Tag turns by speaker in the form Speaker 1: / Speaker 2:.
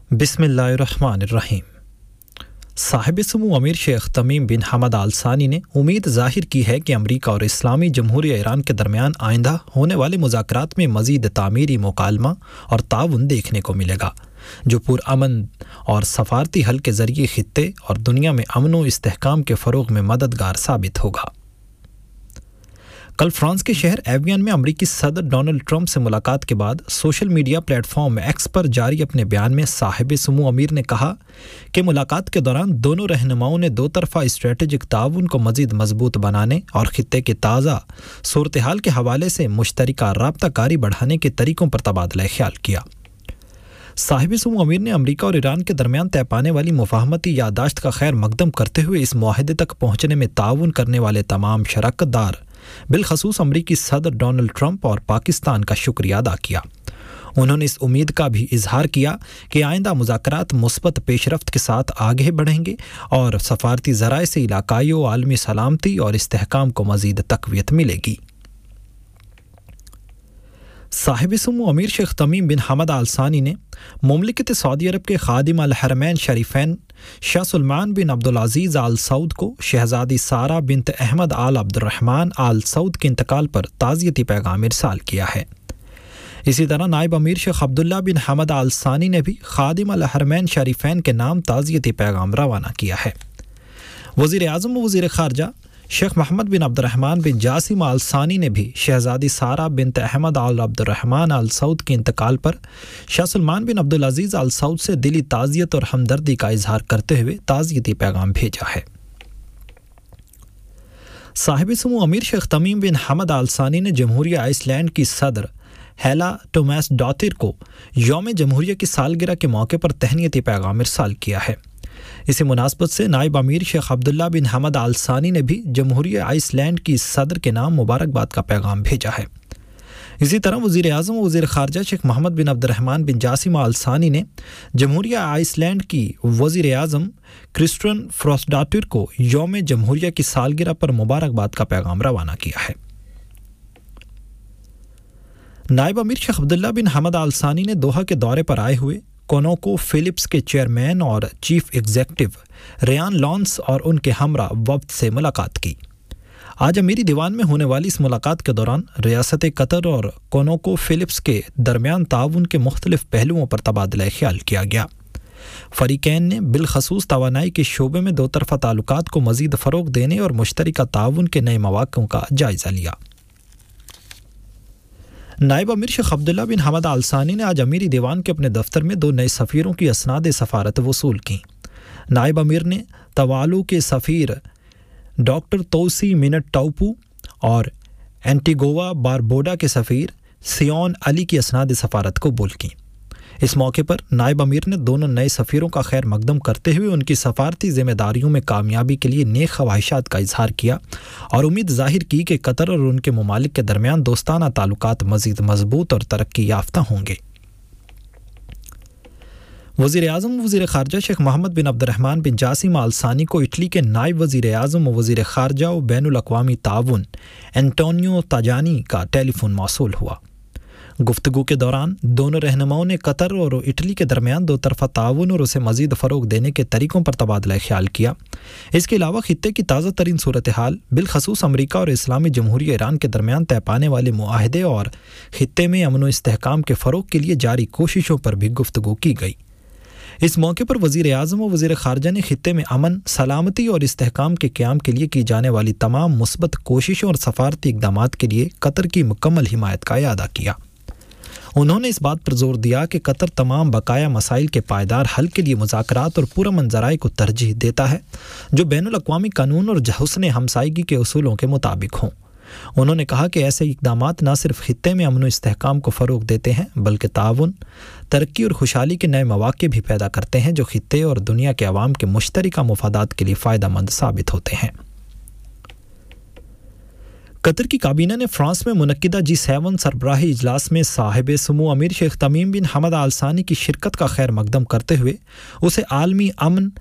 Speaker 1: बिस्मिल्लाहिर्रहमानिर्रहीम। साहिब समू अमीर शेख तमीम बिन हमद आल सानी ने उम्मीद जाहिर की है कि अमरीका और इस्लामी जमहूरिया ईरान के दरमियान आइंदा होने वाले मुज़ाकरात में मज़ीद तामीरी मुकालमा और ताउन देखने को मिलेगा, जो पुरअमन और सफारती हल के ज़रिए खित्ते और दुनिया में अमन व इस्तेहकाम के फ़रोग़ में मददगार साबित होगा। कल फ्रांस के शहर एवियन में अमरीकी सदर डोनाल्ड ट्रंप से मुलाकात के बाद सोशल मीडिया प्लेटफॉर्म एक्स पर जारी अपने बयान में साहिब समू अमीर ने कहा कि मुलाकात के दौरान दोनों रहनुमाओं ने दो तरफ़ा स्ट्रेटेजिक ताउन को मज़ीद मजबूत बनाने और खित्ते की ताज़ा सूरत हाल के हवाले से मुश्तरका राबता कारी बढ़ाने के तरीक़ों पर तबादला ख्याल किया। साहिब समू अमीर ने अमरीका और ईरान के दरमियान तय पाने वाली मुफाहमती यादाश्त का खैर मकदम करते हुए इस मुआहदे तक पहुँचने में ताउन करने वाले तमाम शराकतदार बिलखसूस अमरीकी सदर डोनाल्ड ट्रंप और पाकिस्तान का शुक्रिया अदा किया। उन्होंने इस उम्मीद का भी इजहार किया कि आइंदा मुज़ाकरात मुस्बत पेशरफ्त के साथ आगे बढ़ेंगे और सफारती ज़राए से इलाकाई व आलमी सलामती और इस्तेहकाम को मज़ीद तक़वियत मिलेगी। साहिब समू अमीर शेख तमीम बिन हमद आल सानी ने मुमलिकत सऊदी अरब के खादिम अल हरमैन शरीफैन शाह सुलमान बिन अब्दुल अजीज़ आल सऊद को शहज़ादी सारा बिनत अहमद आल अब्दुर्रहमान आल सऊद के इंतकाल पर ताज़ियती पैगाम इरसाल किया है। इसी तरह नायब अमीर शेख अब्दुल्ला बिन हमद आल सानी ने भी खादिम अल हरमैन शरीफैन के नाम ताज़ियती पैगाम रवाना किया है। वज़ीर आज़म व वज़ीर ख़ारजा शेख मोहम्मद बिन अब्दुर्रहमान बिन जासिम आल सानी ने भी शहज़ादी सारा बिनत अहमद आल अब्दुर्रहमान आल सऊद के इंतकाल पर शाह सुलमान बिन अब्दुल अजीज़ आल सऊद से दिली ताज़ियत और हमदर्दी का इजहार करते हुए ताज़ियती पैगाम भेजा है। साहिब समू अमीर शेख तमीम बिन हमद आल सानी ने जमहूरिया आइसलैंड की सदर हेला टोमास डॉतिर को यौम जमहूरिया की सालगिरह के मौके पर तहनीती पैगाम इरसाल किया है। इसी मुनासबत से नायब अमीर शेख अब्दुल्ला बिन हमद आल सानी ने भी जमहूरिया आइसलैंड की सदर के नाम मुबारकबाद का पैगाम भेजा है। इसी तरह वज़ीर आज़म व वज़ीर ख़ारजा शेख मोहम्मद बिन अब्दुर्रहमान बिन जासिम आल सानी ने जमहूरिया आइसलैंड की वज़ीर आज़म क्रिस्टियन फ्रोस्डाटर को यौम जमहूरिया की सालगिरह पर मुबारकबाद का पैगाम रवाना किया है। नायब अमीर शेख अब्दुल्ला बिन हमद आल सानी ने दोहा के दौरे पर आए हुए कोनोको फिलिप्स के चेयरमैन और चीफ एग्जीक्यूटिव रेयान लॉन्स और उनके हमरा वफ्द से मुलाकात की। आज अमीरी दीवान में होने वाली इस मुलाकात के दौरान रियासत कतर और कोनोको फिलिप्स के दरमियान ताउन के मुख्तलिफ पहलुओं पर तबादला ख्याल किया गया। फरीकैन ने बिलखसूस तवानाई के शोबे में दो तरफ़ा ताल्लुकात को मज़ीद फ़रोग़ देने और मुश्तरका ताउन के नए मौक़ों का जायज़ा लिया। नायब अमीर शेख अब्दुल्ला बिन हमद आल सानी ने आज अमीरी दीवान के अपने दफ्तर में दो नए सफ़ीरों की असनाद सफ़ारत वसूल की। नायब अमीर ने तवालु के सफ़ीर डॉक्टर तौसी मिनट टाउपू और एंटीगोवा बारबोडा के सफ़ीर सियोन अली की असनाद सफ़ारत कबूल की। इस मौके पर नायब अमीर ने दोनों नए सफ़ीरों का खैर मकदम करते हुए उनकी सफ़ारती ज़िम्मेदारियों में कामयाबी के लिए नेक ख्वाहिशात का इजहार किया और उम्मीद ज़ाहिर की कि कतर और उनके ममालिक के दरमियान दोस्ताना ताल्लुकात मज़ीद मजबूत और तरक्की याफ्ता होंगे। वज़ीर आज़म वज़ीर ख़ारजा शेख मोहम्मद बिन अब्दुर्रहमान बिन जासिम आल सानी को इटली के नायब वज़ीर आज़म व वज़ीर ख़ारजा व बैनुल अक़वामी ताउन एंटोनियो ताजानी का टेलीफोन मौसूल हुआ। गुफ्तगू के दौरान दोनों रहनुमाओं ने कतर और इटली के दरमियान दो तरफ़ा ताउन और उसे मज़ीद फ़रोग़ देने के तरीक़ों पर तबादला ख्याल किया। इसके अलावा खित्ते की ताज़ा तरीन सूरत हाल बिलखसूस अमरीका और इस्लामी जमहूरिया ईरान के दरमियान तय पाने वाले मुआहदे और खित्ते में अमन व इस्तेहकाम के फ़रोग़ के लिए जारी कोशिशों पर भी गुफ्तगू की गई। इस मौके पर वज़ीर आज़म व वज़ीर ख़ारजा ने खित्ते में अमन, सलामती और इस्तेहकाम के क़याम के लिए की जाने वाली तमाम मुस्बत कोशिशों और सफ़ारती इक़दामात के लिए कतर की मुकम्मल हिमायत का इआदा किया। उन्होंने इस बात पर जोर दिया कि कतर तमाम बकाया मसाइल के पायदार हल के लिए मुज़ाकरात और पुरअमन ज़राए को तरजीह देता है, जो बैनुल अक़वामी कानून और हुस्न हमसायगी के उसूलों के मुताबिक हों। उन्होंने कहा कि ऐसे इक़दामात न सिर्फ खित्ते में अमन व इस्तेहकाम को फ़रोग़ देते हैं बल्कि ताउन, तरक्की और खुशहाली के नए मौक़े भी पैदा करते हैं, जो खित्ते और दुनिया के अवाम के मुश्तरका मुफादात के लिए फ़ायदेमंद साबित होते हैं। कतर की काबीना ने फ्रांस में मुनक्किदा G7 सरबराही इजलास में साहिब समू अमीर शेख तमीम बिन हमद आल सानी की शिरकत का खैर मकदम करते हुए उसे आलमी अमन,